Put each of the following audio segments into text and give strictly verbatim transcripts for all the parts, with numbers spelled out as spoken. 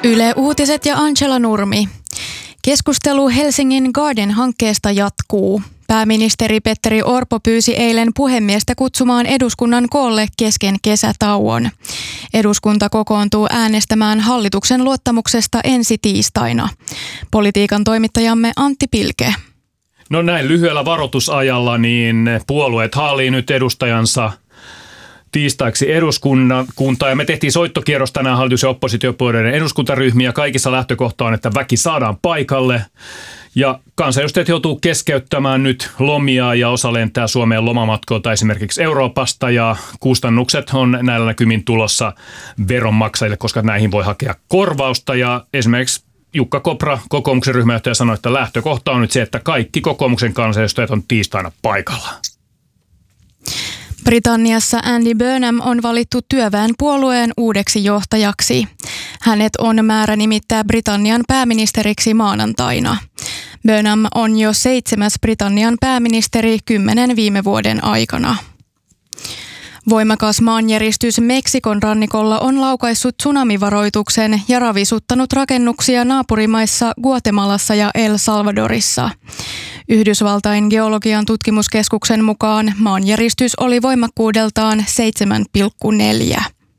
Yle Uutiset ja Angela Nurmi. Keskustelu Helsingin Garden-hankkeesta jatkuu. Pääministeri Petteri Orpo pyysi eilen puhemiestä kutsumaan eduskunnan koolle kesken kesätauon. Eduskunta kokoontuu äänestämään hallituksen luottamuksesta ensi tiistaina. Politiikan toimittajamme Antti Pilke. No näin lyhyellä varoitusajalla niin puolueet haalii nyt edustajansa tiistaiksi eduskuntaan ja me tehtiin soittokierros tänään hallitus- ja oppositiopuolueiden eduskuntaryhmiä. Kaikissa lähtökohta on, että väki saadaan paikalle ja kansanedustajat joutuu keskeyttämään nyt lomia ja osa lentää Suomeen lomamatkoilta esimerkiksi Euroopasta ja kustannukset on näillä näkymin tulossa veronmaksajille, koska näihin voi hakea korvausta ja esimerkiksi Jukka Kopra, kokoomuksen ryhmäjohtaja, sanoi, että lähtökohta on nyt se, että kaikki kokoomuksen kansanedustajat on tiistaina paikalla. Britanniassa Andy Burnham on valittu työväenpuolueen uudeksi johtajaksi. Hänet on määrä nimittää Britannian pääministeriksi maanantaina. Burnham on jo seitsemäs Britannian pääministeri kymmenen viime vuoden aikana. Voimakas maanjäristys Meksikon rannikolla on laukaissut tsunamivaroituksen ja ravisuttanut rakennuksia naapurimaissa Guatemalassa ja El Salvadorissa. Yhdysvaltain geologian tutkimuskeskuksen mukaan maanjäristys oli voimakkuudeltaan seitsemän pilkku neljä.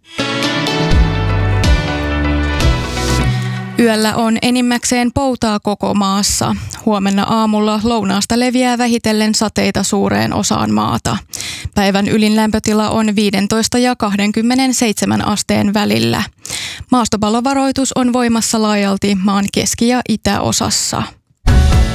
Yöllä on enimmäkseen poutaa koko maassa. Huomenna aamulla lounaasta leviää vähitellen sateita suureen osaan maata. Päivän ylin lämpötila on viisitoista ja kaksikymmentäseitsemän asteen välillä. Maastopallovaroitus on voimassa laajalti maan keski- ja itäosassa.